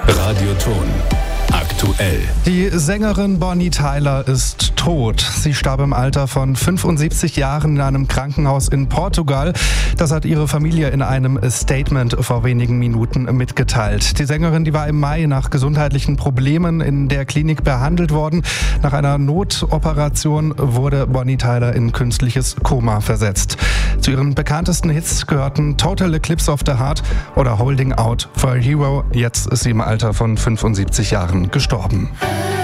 Radioton. Aktuell. Die Sängerin Bonnie Tyler ist tot. Sie starb im Alter von 75 Jahren in einem Krankenhaus in Portugal. Das hat ihre Familie in einem Statement vor wenigen Minuten mitgeteilt. Die Sängerin, die war im Mai nach gesundheitlichen Problemen in der Klinik behandelt worden. Nach einer Notoperation wurde Bonnie Tyler in künstliches Koma versetzt. Zu ihren bekanntesten Hits gehörten Total Eclipse of the Heart oder Holding Out for a Hero. Jetzt ist sie im Alter von 75 Jahren gestorben.